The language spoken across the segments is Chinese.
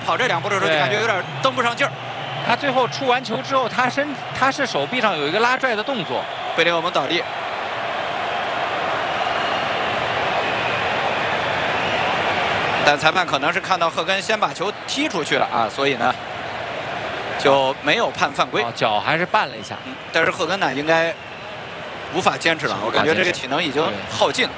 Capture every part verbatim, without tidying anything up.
跑这两步的时候，就感觉有点蹬不上劲儿。 他最后出完球之后，他身他是手臂上有一个拉拽的动作。 贝林厄姆倒地。但裁判可能是看到赫根先把球踢出去了啊，所以呢就没有判犯规。 哦、脚还是绊了一下。 嗯，但是赫根呢应该无法坚持了，我感觉这个体能已经耗尽了。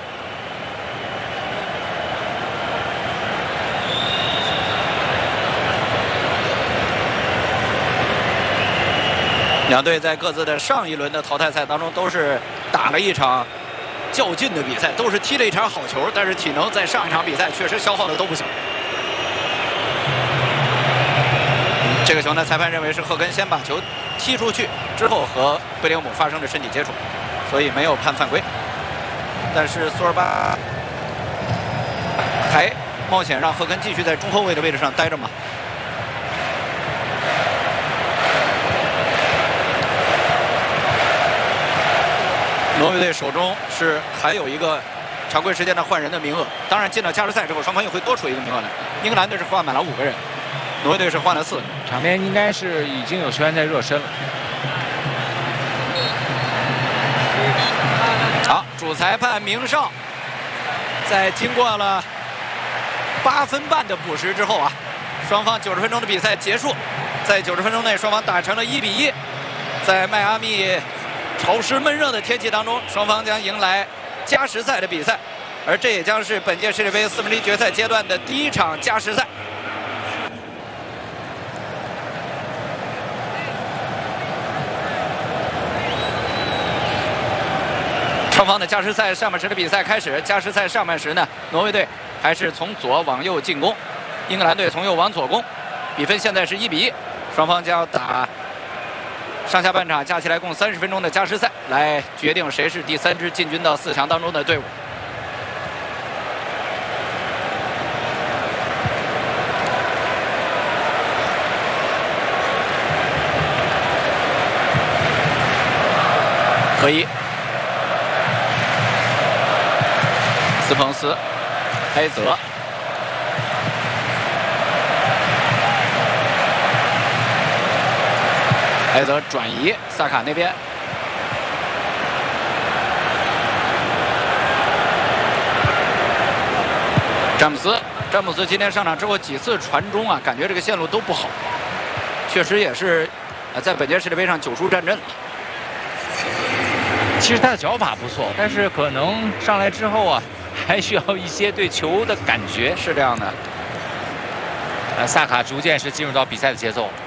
两队在各自的上一轮的淘汰赛当中都是打了一场较劲的比赛，都是踢了一场好球，但是体能在上一场比赛确实消耗的都不小。这个球呢，裁判认为是赫根先把球踢出去之后和贝林厄姆发生了身体接触，所以没有判犯规。但是苏尔巴还冒险让赫根继续在中后卫的位置上待着嘛。挪威队手中是还有一个常规时间的换人的名额，当然进了加时赛之后，双方又会多出一个名额来。英格兰队是换满了五个人，挪威队是换了四个。 场边应该是已经有球员在热身了。 好，主裁判明绍在经过了八分半的补时之后啊，双方九十分钟的比赛结束，在九十分钟内双方打成了一比一，在迈阿密潮湿闷热的天气当中，双方将迎来加时赛的比赛，而这也将是本届世界杯四分之一决赛阶段的第一场加时赛。双方的加时赛上半时的比赛开始，加时赛上半时呢，挪威队还是从左往右进攻，英格兰队从右往左攻，比分现在是一比一，双方将要打上下半场加起来共三十分钟的加时赛，来决定谁是第三支进军到四强当中的队伍。可以，斯彭斯、埃泽。埃泽转移，萨卡那边，詹姆斯，詹姆斯今天上场之后几次传中啊，感觉这个线路都不好，确实也是，呃，在本届世界杯上九出战阵了。 其实他的脚法不错，但是可能上来之后啊，还需要一些对球的感觉。 是这样的， 呃，萨卡逐渐是进入到比赛的节奏。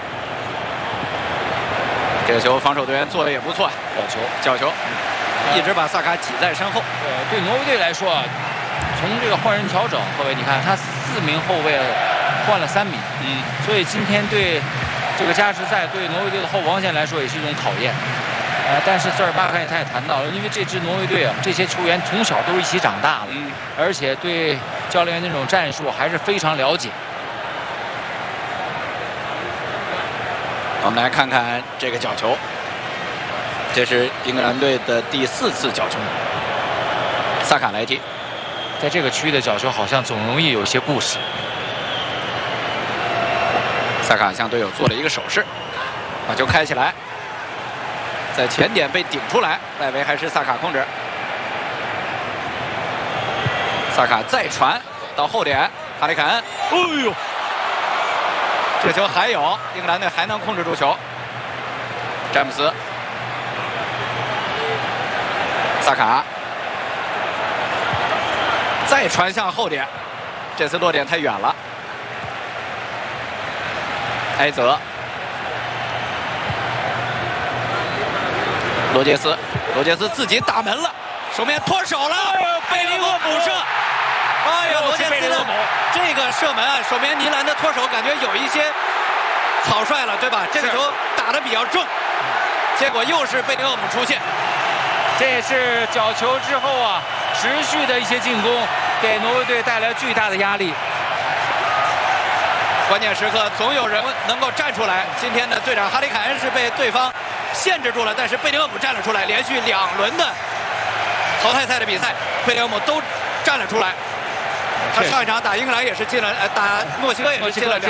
这个球防守队员做的也不错， 角球， 角球，一直把萨卡挤在身后。 对，对挪威队来说啊，从这个换人调整，各位你看，他四名后卫换了三名，嗯，所以今天对这个加时赛对挪威队的后防线来说也是一种考验。呃，但是泽尔巴坎他也谈到了，因为这支挪威队啊，这些球员从小都是一起长大的，嗯，而且对教练员那种战术还是非常了解。 我们来看看这个角球，这是英格兰队的第四次角球，萨卡来踢。 在这个区域的角球好像总容易有些故事。 萨卡向队友做了一个手势，把球开起来，在前点被顶出来，外围还是萨卡控制。萨卡再传到后点，哈里凯恩，哎呦！这球还有，英格兰队还能控制住球。詹姆斯、萨卡再传向后点，这次落点太远了。埃泽、罗杰斯，罗杰斯自己打门了，守门员脱手了，贝林厄姆射。哎呀，罗杰斯呢？这个射门啊，守门员尼兰的脱手感觉有一些草率了，对吧？这个球打得比较正，结果又是贝林厄姆出现。 这也是角球之后啊，持续的一些进攻，给挪威队带来巨大的压力。 关键时刻总有人能够站出来。今天的队长哈里凯恩是被对方限制住了，但是贝林厄姆站了出来，连续两轮的淘汰赛的比赛，贝林厄姆都站了出来。他上一场打英格兰也是进了，呃，打墨西哥也是进了两。